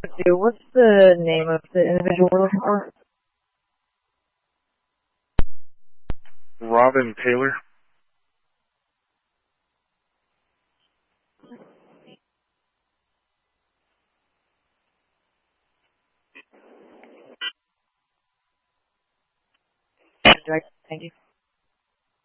What's the name of the individual we're looking for? Robin Taylor. Thank you.